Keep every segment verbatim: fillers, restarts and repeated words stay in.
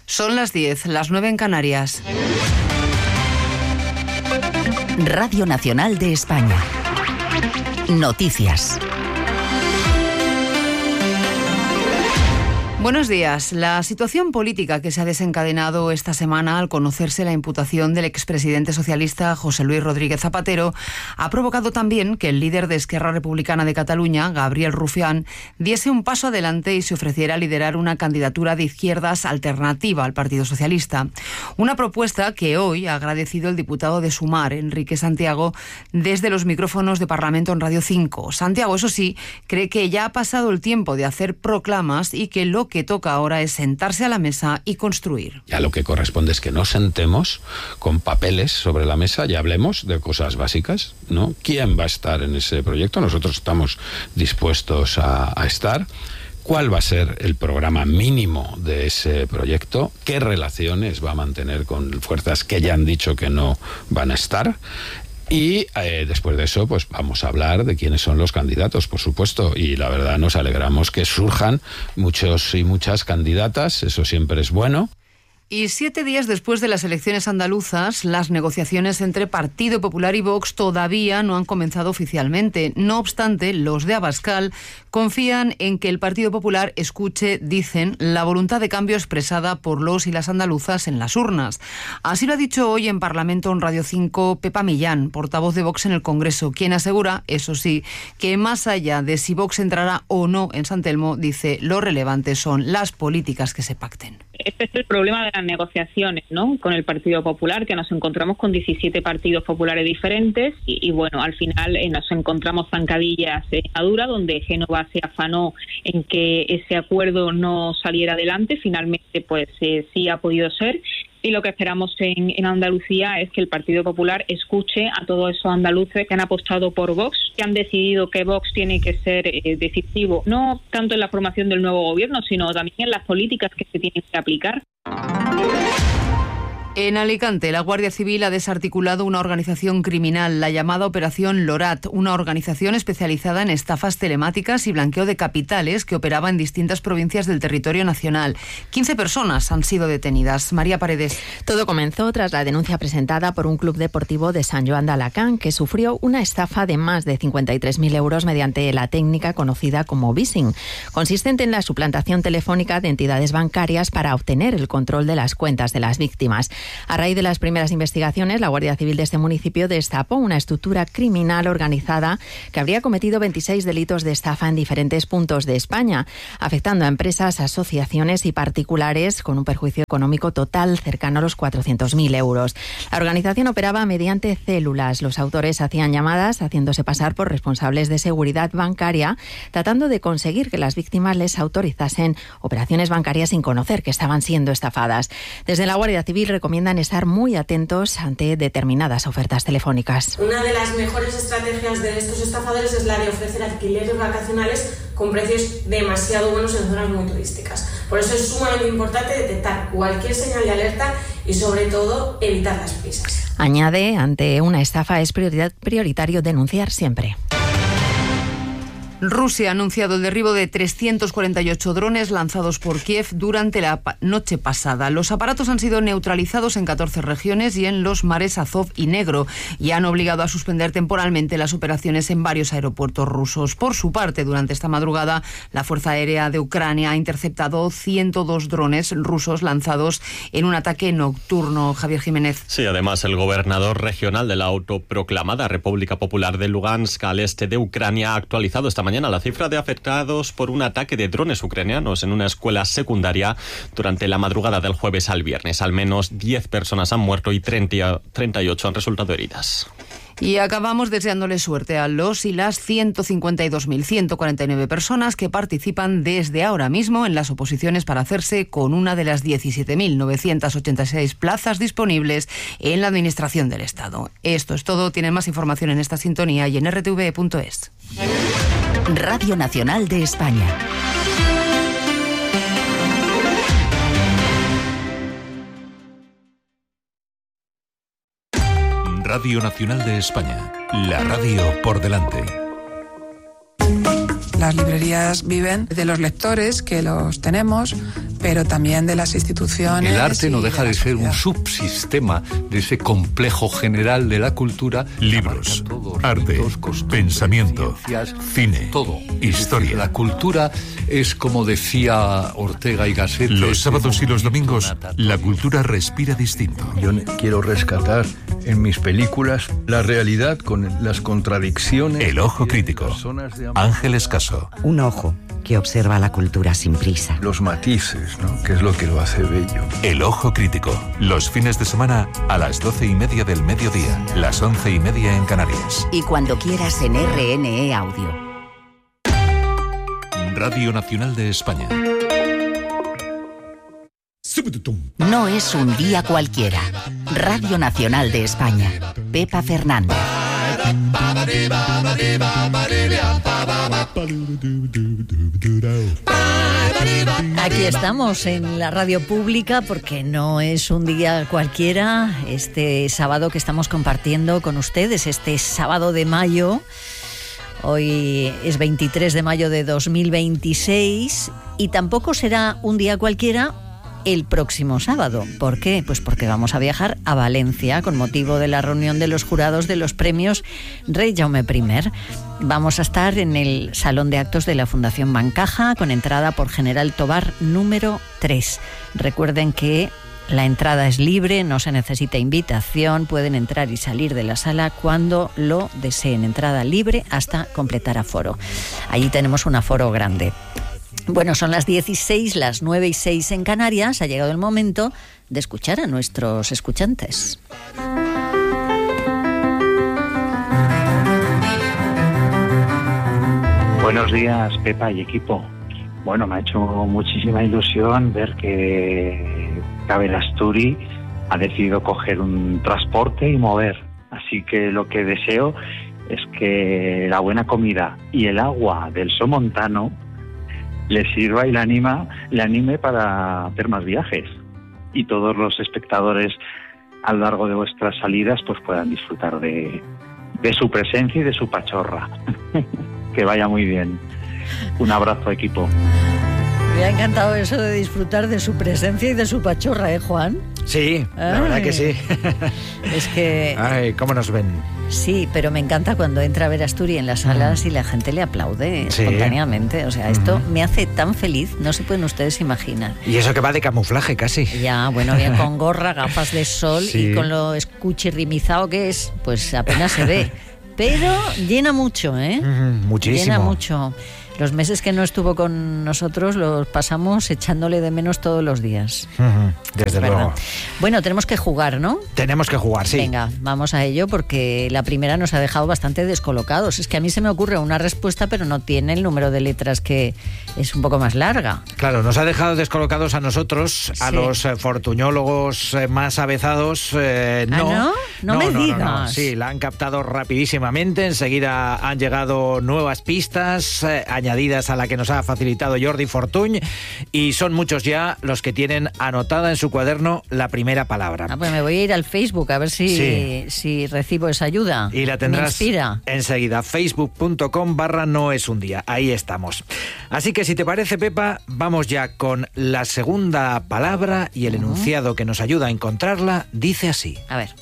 Son las diez, las nueve en Canarias. Radio Nacional de España. Noticias. Buenos días. La situación política que se ha desencadenado esta semana al conocerse la imputación del expresidente socialista José Luis Rodríguez Zapatero ha provocado también que el líder de Esquerra Republicana de Cataluña, Gabriel Rufián, diese un paso adelante y se ofreciera a liderar una candidatura de izquierdas alternativa al Partido Socialista. Una propuesta que hoy ha agradecido el diputado de Sumar, Enrique Santiago, desde los micrófonos de Parlamento en Radio cinco. Santiago, eso sí, cree que ya ha pasado el tiempo de hacer proclamas y que lo que toca ahora es sentarse a la mesa y construir. Ya lo que corresponde es que nos sentemos con papeles sobre la mesa y hablemos de cosas básicas, ¿no? ¿Quién va a estar en ese proyecto? Nosotros estamos dispuestos a, a estar. ¿Cuál va a ser el programa mínimo de ese proyecto? ¿Qué relaciones va a mantener con fuerzas que ya han dicho que no van a estar? Y eh, después de eso, pues vamos a hablar de quiénes son los candidatos, por supuesto. Y la verdad nos alegramos que surjan muchos y muchas candidatas, eso siempre es bueno. Y siete días después de las elecciones andaluzas, las negociaciones entre Partido Popular y Vox todavía no han comenzado oficialmente. No obstante, los de Abascal confían en que el Partido Popular escuche, dicen, la voluntad de cambio expresada por los y las andaluzas en las urnas. Así lo ha dicho hoy en Parlamento en Radio cinco Pepa Millán, portavoz de Vox en el Congreso, quien asegura, eso sí, que más allá de si Vox entrará o no en San Telmo, dice, lo relevante son las políticas que se pacten. Este es el problema de las negociaciones, ¿no?, con el Partido Popular, que nos encontramos con diecisiete partidos populares diferentes y, y bueno, al final eh, nos encontramos zancadillas en Madura, donde Génova se afanó en que ese acuerdo no saliera adelante. Finalmente, pues eh, sí ha podido ser. Y lo que esperamos en, en Andalucía es que el Partido Popular escuche a todos esos andaluces que han apostado por Vox, que han decidido que Vox tiene que ser eh, decisivo, no tanto en la formación del nuevo gobierno, sino también en las políticas que se tienen que aplicar. En Alicante, la Guardia Civil ha desarticulado una organización criminal, la llamada Operación Lorat, una organización especializada en estafas telemáticas y blanqueo de capitales que operaba en distintas provincias del territorio nacional. quince personas han sido detenidas. María Paredes. Todo comenzó tras la denuncia presentada por un club deportivo de San Joan de Alacant, que sufrió una estafa de más de cincuenta y tres mil euros mediante la técnica conocida como vishing, consistente en la suplantación telefónica de entidades bancarias para obtener el control de las cuentas de las víctimas. A raíz de las primeras investigaciones, la Guardia Civil de este municipio destapó una estructura criminal organizada que habría cometido veintiséis delitos de estafa en diferentes puntos de España, afectando a empresas, asociaciones y particulares con un perjuicio económico total cercano a los cuatrocientos mil euros. La organización operaba mediante células. Los autores hacían llamadas haciéndose pasar por responsables de seguridad bancaria, tratando de conseguir que las víctimas les autorizasen operaciones bancarias sin conocer que estaban siendo estafadas. Desde la Guardia Civil recomiendan estar muy atentos ante determinadas ofertas telefónicas. Una de las mejores estrategias de estos estafadores es la de ofrecer alquileres vacacionales con precios demasiado buenos en zonas muy turísticas. Por eso es sumamente importante detectar cualquier señal de alerta y, sobre todo, evitar las prisas. Añade, ante una estafa es prioritario denunciar siempre. Rusia ha anunciado el derribo de trescientos cuarenta y ocho drones lanzados por Kiev durante la noche pasada. Los aparatos han sido neutralizados en catorce regiones y en los mares Azov y Negro y han obligado a suspender temporalmente las operaciones en varios aeropuertos rusos. Por su parte, durante esta madrugada, la Fuerza Aérea de Ucrania ha interceptado ciento dos drones rusos lanzados en un ataque nocturno. Javier Jiménez. Sí, además el gobernador regional de la autoproclamada República Popular de Lugansk al este de Ucrania ha actualizado esta mañana la cifra de afectados por un ataque de drones ucranianos en una escuela secundaria durante la madrugada del jueves al viernes. Al menos diez personas han muerto y treinta, treinta y ocho han resultado heridas. Y acabamos deseándole suerte a los y las ciento cincuenta y dos mil ciento cuarenta y nueve personas que participan desde ahora mismo en las oposiciones para hacerse con una de las diecisiete mil novecientas ochenta y seis plazas disponibles en la Administración del Estado. Esto es todo. Tienen más información en esta sintonía y en r t v punto es. Radio Nacional de España. Radio Nacional de España, la radio por delante. Las librerías viven de los lectores, que los tenemos, pero también de las instituciones. El arte no de deja de ser un subsistema de ese complejo general de la cultura. Libros, arte, pensamiento, cine, todo. Historia. La cultura es, como decía Ortega y Gasset, los sábados y los domingos, la cultura respira distinto. Yo quiero rescatar en mis películas la realidad con las contradicciones. El ojo crítico. Ángel Escaso. Un ojo que observa la cultura sin prisa. Los matices, ¿no? Que es lo que lo hace bello. El ojo crítico. Los fines de semana a las doce y media del mediodía, las once y media en Canarias. Y cuando quieras en R N E Audio. Radio Nacional de España. No es un día cualquiera. Radio Nacional de España. Pepa Fernández. Aquí estamos en la radio pública porque no es un día cualquiera. Este sábado que estamos compartiendo con ustedes, este sábado de mayo. Hoy es veintitrés de mayo de dos mil veintiséis y tampoco será un día cualquiera el próximo sábado. ¿Por qué? Pues porque vamos a viajar a Valencia con motivo de la reunión de los jurados de los premios Rey Jaume primer. Vamos a estar en el Salón de Actos de la Fundación Bancaja con entrada por General Tobar número tres. Recuerden que la entrada es libre, no se necesita invitación, pueden entrar y salir de la sala cuando lo deseen. Entrada libre hasta completar aforo. Allí tenemos un aforo grande. Bueno, son las dieciséis, las nueve y seis en Canarias. Ha llegado el momento de escuchar a nuestros escuchantes. Buenos días, Pepa y equipo. Bueno, me ha hecho muchísima ilusión ver que Cabel Asturi ha decidido coger un transporte y mover. Así que lo que deseo es que la buena comida y el agua del Somontano le sirva y le anima, le anime para hacer más viajes. Y todos los espectadores a lo largo de vuestras salidas pues puedan disfrutar de, de su presencia y de su pachorra. Que vaya muy bien. Un abrazo, equipo. Me ha encantado eso de disfrutar de su presencia y de su pachorra, ¿eh, Juan? Sí, la Ay. verdad que sí. Es que... Ay, ¿cómo nos ven? Sí, pero me encanta cuando entra a ver Asturi en las salas mm. y la gente le aplaude sí. espontáneamente. O sea, esto mm. me hace tan feliz, no se pueden ustedes imaginar. Y eso que va de camuflaje casi. Ya, bueno, bien con gorra, gafas de sol sí. y con lo escuchirrimizado que es, pues apenas se ve. Pero llena mucho, ¿eh? Mm, muchísimo. Llena mucho. Los meses que no estuvo con nosotros los pasamos echándole de menos todos los días. Uh-huh, desde luego. Bueno, tenemos que jugar, ¿no? Tenemos que jugar, sí. Venga, vamos a ello porque la primera nos ha dejado bastante descolocados. Es que a mí se me ocurre una respuesta, pero no tiene el número de letras, que es un poco más larga. Claro, nos ha dejado descolocados a nosotros, sí. a los eh, fortuñólogos eh, más avezados. Eh, no. ¿Ah, no? No, no me no, digas. No, no. Sí, la han captado rapidísimamente. Enseguida han llegado nuevas pistas, eh, añadidas a la que nos ha facilitado Jordi Fortuny, y son muchos ya los que tienen anotada en su cuaderno la primera palabra. Ah, pues me voy a ir al Facebook a ver si, sí. si recibo esa ayuda. Y la tendrás enseguida, facebook.com barra no es un día. Ahí estamos. Así que si te parece, Pepa, vamos ya con la segunda palabra, y el uh-huh. enunciado que nos ayuda a encontrarla dice así. A ver.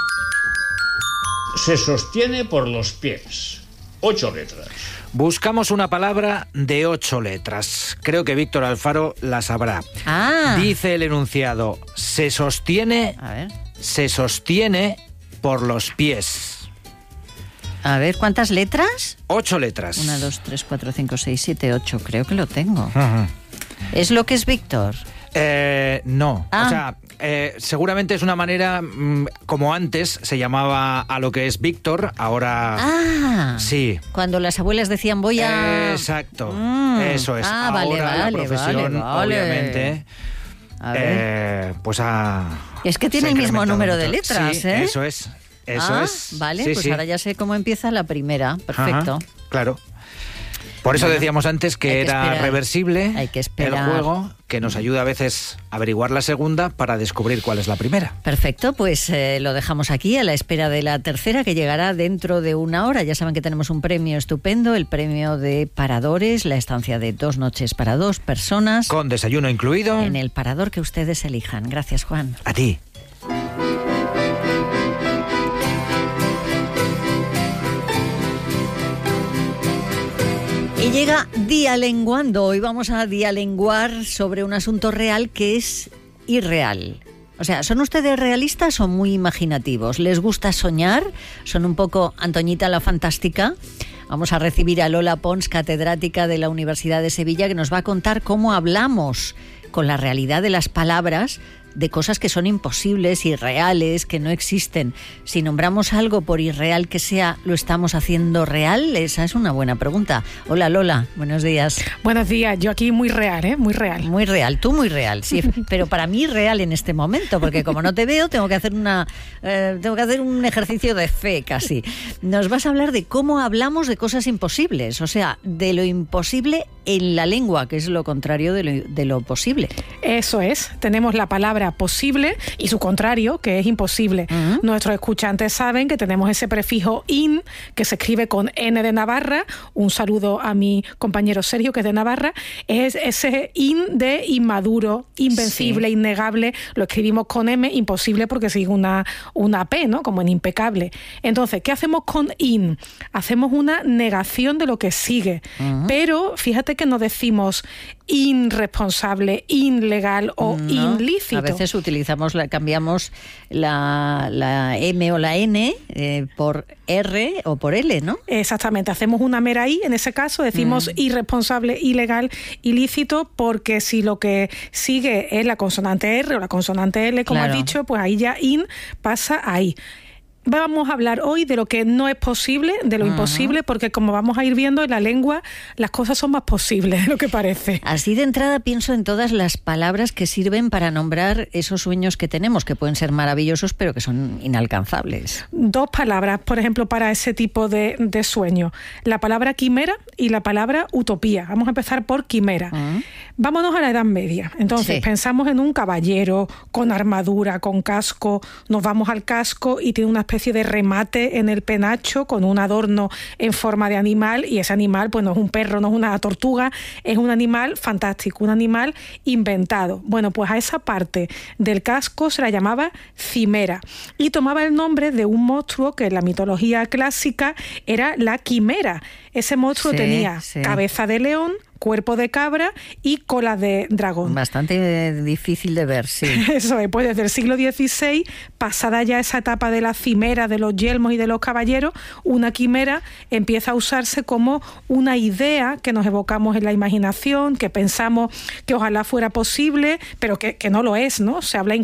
Se sostiene por los pies. Ocho letras. Buscamos una palabra de ocho letras. Creo que Víctor Alfaro la sabrá. Ah. Dice el enunciado: se sostiene, a ver. se sostiene por los pies. A ver, ¿cuántas letras? Ocho letras. Una, dos, tres, cuatro, cinco, seis, siete, ocho. Creo que lo tengo. Uh-huh. ¿Es lo que es Víctor? Eh, no. Ah. O sea, eh, seguramente es una manera, mmm, como antes se llamaba a lo que es Víctor, ahora... Ah, sí. Cuando las abuelas decían voy a... Exacto, mm. eso es. Ah, ahora vale, vale, la profesión, vale, vale. obviamente, a ver. Eh, pues a... Es que tiene el mismo número de letras, sí, ¿eh? eso es, eso ah, es. Vale, sí, pues sí. ahora ya sé cómo empieza la primera, perfecto. Ajá, claro. Por eso bueno, decíamos antes que era esperar, reversible hay que esperar. el juego. que nos ayuda a veces a averiguar la segunda para descubrir cuál es la primera. Perfecto, pues eh, lo dejamos aquí a la espera de la tercera, que llegará dentro de una hora. Ya saben que tenemos un premio estupendo, el premio de Paradores, la estancia de dos noches para dos personas. Con desayuno incluido. En el parador que ustedes elijan. Gracias, Juan. A ti. Y llega Dialenguando. Hoy vamos a dialenguar sobre un asunto real que es irreal. O sea, ¿son ustedes realistas o muy imaginativos? ¿Les gusta soñar? ¿Son un poco Antoñita la Fantástica? Vamos a recibir a Lola Pons, catedrática de la Universidad de Sevilla, que nos va a contar cómo hablamos con la realidad de las palabras de cosas que son imposibles, irreales, que no existen. Si nombramos algo por irreal que sea, ¿lo estamos haciendo real? Esa es una buena pregunta. Hola Lola, buenos días. Buenos días, yo aquí muy real, ¿eh? Muy real. Muy real, tú muy real, sí, pero para mí real en este momento, porque como no te veo, tengo que hacer una, eh, tengo que hacer un ejercicio de fe casi. Nos vas a hablar de cómo hablamos de cosas imposibles, o sea, de lo imposible en la lengua, que es lo contrario de lo, de lo posible. Eso es, tenemos la palabra posible y su contrario, que es imposible. Uh-huh. Nuestros escuchantes saben que tenemos ese prefijo in, que se escribe con N de Navarra. Un saludo a mi compañero Sergio, que es de Navarra. Es ese in de inmaduro, invencible, sí. Innegable. Lo escribimos con M, imposible porque sigue una, una P, ¿no? Como en impecable. Entonces, ¿qué hacemos con in? Hacemos una negación de lo que sigue. Uh-huh. Pero fíjate que no decimos irresponsable, ilegal o no, ilícito. A veces utilizamos, la, cambiamos la, la M o la N eh, por R o por L, ¿no? Exactamente, hacemos una mera I, en ese caso decimos mm. irresponsable, ilegal, ilícito, porque si lo que sigue es la consonante R o la consonante L, como claro. has dicho, pues ahí ya in pasa ahí. Vamos a hablar hoy de lo que no es posible, de lo uh-huh. imposible, porque como vamos a ir viendo en la lengua, las cosas son más posibles de lo que parece. Así de entrada pienso en todas las palabras que sirven para nombrar esos sueños que tenemos, que pueden ser maravillosos, pero que son inalcanzables. Dos palabras, por ejemplo, para ese tipo de, de sueño. La palabra quimera y la palabra utopía. Vamos a empezar por quimera. Uh-huh. Vámonos a la Edad Media. Entonces, sí. pensamos en un caballero con armadura, con casco. Nos vamos al casco y tiene una especie de remate en el penacho con un adorno en forma de animal, y ese animal pues no es un perro, no es una tortuga, es un animal fantástico, un animal inventado. Bueno, pues a esa parte del casco se la llamaba cimera y tomaba el nombre de un monstruo que en la mitología clásica era la quimera. Ese monstruo sí, tenía sí. cabeza de león, cuerpo de cabra y cola de dragón. Bastante difícil de ver, sí. Eso es, pues desde el siglo dieciséis, pasada ya esa etapa de la cimera, de los yelmos y de los caballeros, una quimera empieza a usarse como una idea que nos evocamos en la imaginación, que pensamos que ojalá fuera posible, pero que, que no lo es, ¿no? Se habla